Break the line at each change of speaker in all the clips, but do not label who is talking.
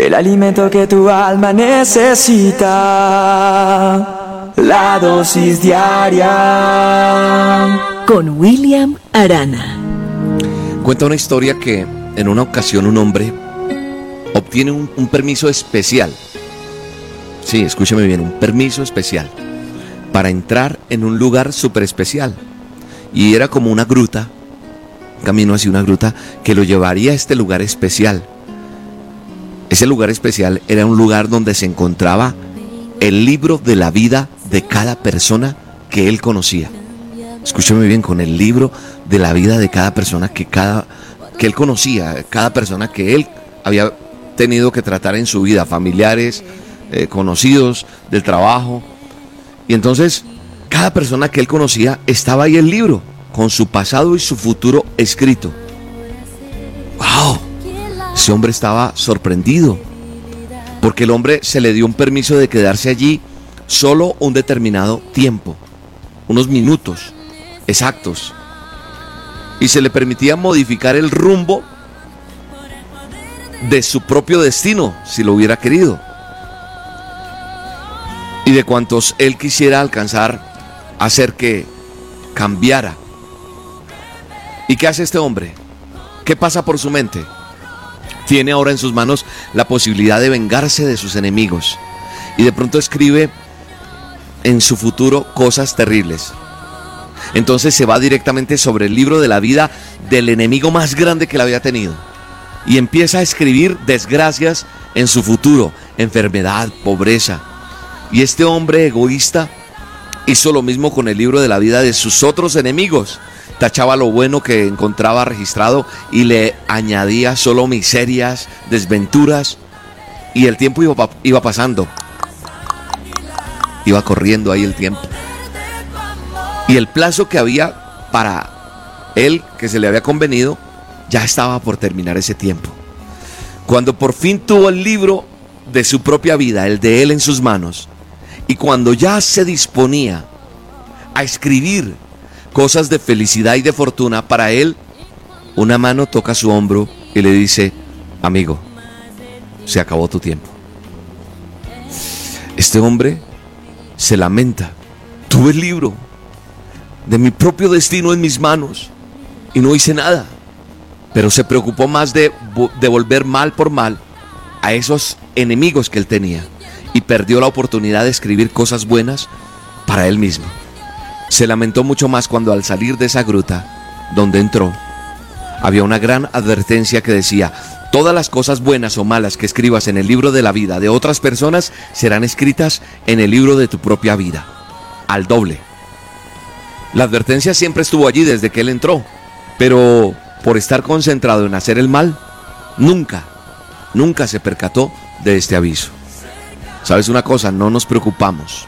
el alimento que tu alma necesita, la dosis diaria.
Con William Arana.
Cuenta una historia que en una ocasión un hombre obtiene un permiso especial. Sí, escúcheme bien, un permiso especial para entrar en un lugar súper especial. Y era como una gruta, un camino hacia una gruta que lo llevaría a este lugar especial. Ese lugar especial era un lugar donde se encontraba el libro de la vida de cada persona que él conocía. Escúcheme bien, con el libro de la vida de cada persona que él conocía, cada persona que él había tenido que tratar en su vida, familiares, conocidos, del trabajo. Y entonces, cada persona que él conocía, estaba ahí el libro, con su pasado y su futuro escrito. ¡Wow! Ese hombre estaba sorprendido, porque el hombre se le dio un permiso de quedarse allí solo un determinado tiempo, unos minutos exactos, y se le permitía modificar el rumbo de su propio destino, si lo hubiera querido, y de cuantos él quisiera alcanzar, hacer que cambiara. ¿Y qué hace este hombre? ¿Qué pasa por su mente? Tiene ahora en sus manos la posibilidad de vengarse de sus enemigos, y de pronto escribe en su futuro cosas terribles. Entonces se va directamente sobre el libro de la vida del enemigo más grande que él había tenido, y empieza a escribir desgracias en su futuro, enfermedad, pobreza. Y este hombre egoísta hizo lo mismo con el libro de la vida de sus otros enemigos. Tachaba lo bueno que encontraba registrado y le añadía solo miserias, desventuras. Y el tiempo iba pasando. Iba corriendo ahí el tiempo. Y el plazo que había para él, que se le había convenido, ya estaba por terminar ese tiempo. Cuando por fin tuvo el libro de su propia vida, el de él en sus manos, y cuando ya se disponía a escribir cosas de felicidad y de fortuna para él, una mano toca su hombro y le dice: amigo, se acabó tu tiempo. Este hombre se lamenta: tuve el libro de mi propio destino en mis manos y no hice nada. Pero se preocupó más de devolver mal por mal a esos enemigos que él tenía, y perdió la oportunidad de escribir cosas buenas para él mismo. Se lamentó mucho más cuando, al salir de esa gruta donde entró, había una gran advertencia que decía: todas las cosas buenas o malas que escribas en el libro de la vida de otras personas serán escritas en el libro de tu propia vida, al doble. La advertencia siempre estuvo allí desde que él entró, pero por estar concentrado en hacer el mal, nunca se percató de este aviso. ¿Sabes una cosa? No nos preocupamos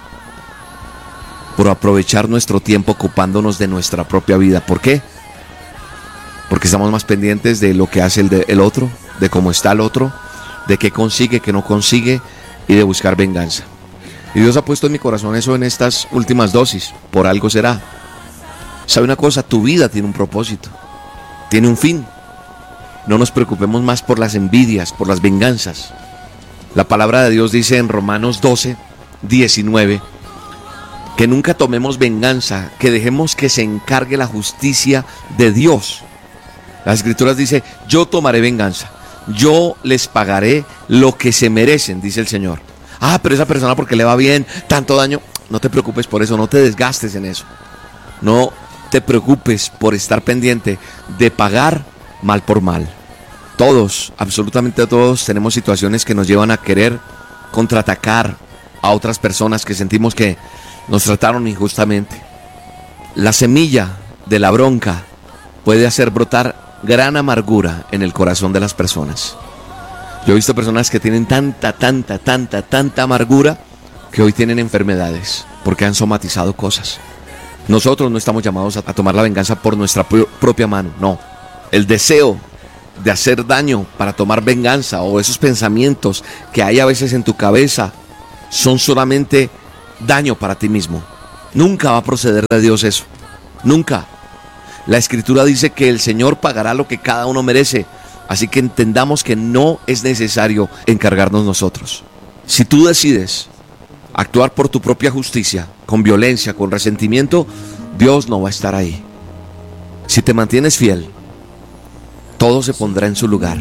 por aprovechar nuestro tiempo ocupándonos de nuestra propia vida. ¿Por qué? Porque estamos más pendientes de lo que hace el otro, de cómo está el otro, de qué consigue, qué no consigue, y de buscar venganza. Y Dios ha puesto en mi corazón eso en estas últimas dosis. Por algo será. ¿Sabe una cosa? Tu vida tiene un propósito, tiene un fin. No nos preocupemos más por las envidias, por las venganzas. La palabra de Dios dice en Romanos 12:19 que nunca tomemos venganza, que dejemos que se encargue la justicia de Dios. Las Escrituras dice: yo tomaré venganza, yo les pagaré lo que se merecen, dice el Señor. Pero esa persona, porque le va bien, tanto daño. No te preocupes por eso, no te desgastes en eso. No te preocupes por estar pendiente de pagar mal por mal. Todos, absolutamente todos, tenemos situaciones que nos llevan a querer contraatacar a otras personas que sentimos que nos trataron injustamente. La semilla de la bronca puede hacer brotar gran amargura en el corazón de las personas. Yo he visto personas que tienen tanta amargura que hoy tienen enfermedades porque han somatizado cosas. Nosotros no estamos llamados a tomar la venganza por nuestra propia mano, no. El deseo de hacer daño para tomar venganza, o esos pensamientos que hay a veces en tu cabeza, son solamente daño para ti mismo. Nunca va a proceder de Dios eso, nunca. La Escritura dice que el Señor pagará lo que cada uno merece. Así que entendamos que no es necesario encargarnos nosotros. Si tú decides actuar por tu propia justicia, con violencia, con resentimiento, Dios no va a estar ahí. Si te mantienes fiel, todo se pondrá en su lugar.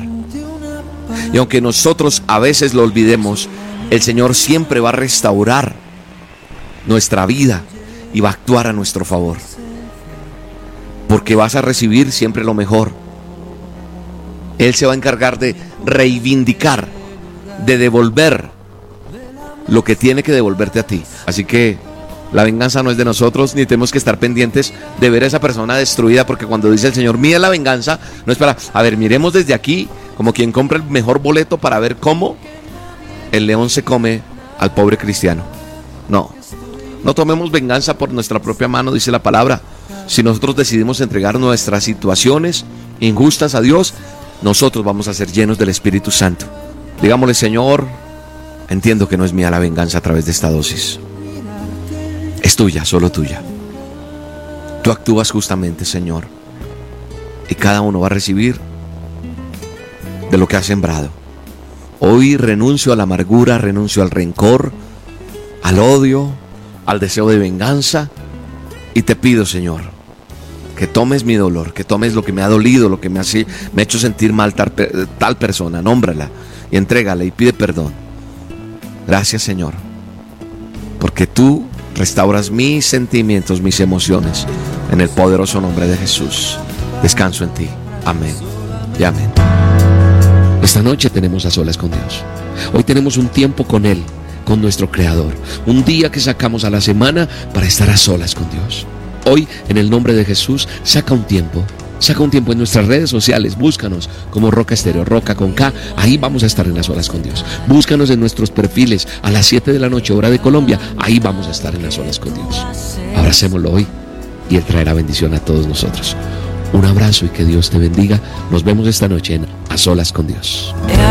Y aunque nosotros a veces lo olvidemos, el Señor siempre va a restaurar nuestra vida y va a actuar a nuestro favor. Porque vas a recibir siempre lo mejor. Él se va a encargar de reivindicar, de devolver lo que tiene que devolverte a ti. Así que la venganza no es de nosotros, ni tenemos que estar pendientes de ver a esa persona destruida, porque cuando dice el Señor, mira la venganza, no es para, a ver, miremos desde aquí, como quien compra el mejor boleto para ver cómo el león se come al pobre cristiano. No tomemos venganza por nuestra propia mano, dice la palabra. Si nosotros decidimos entregar nuestras situaciones injustas a Dios, nosotros vamos a ser llenos del Espíritu Santo. Digámosle, Señor, entiendo que no es mía la venganza a través de esta dosis. Es tuya, solo tuya. Tú actúas justamente, Señor, y cada uno va a recibir de lo que ha sembrado. Hoy renuncio a la amargura, renuncio al rencor, al odio, al deseo de venganza, y te pido, Señor, que tomes mi dolor, que tomes lo que me ha dolido, lo que me ha hecho sentir mal tal persona, nómbrala y entrégala y pide perdón. Gracias, Señor, porque tú restauras mis sentimientos, mis emociones, en el poderoso nombre de Jesús. Descanso en ti. Amén y amén.
Esta noche tenemos a solas con Dios. Hoy tenemos un tiempo con Él, con nuestro Creador. Un día que sacamos a la semana para estar a solas con Dios. Hoy, en el nombre de Jesús, saca un tiempo en nuestras redes sociales. Búscanos como Roca Estéreo, Roca con K. Ahí vamos a estar en las horas con Dios. Búscanos en nuestros perfiles a las 7 de la noche, hora de Colombia. Ahí vamos a estar en las horas con Dios. Abracémoslo hoy y Él traerá bendición a todos nosotros. Un abrazo y que Dios te bendiga. Nos vemos esta noche en A Solas con Dios.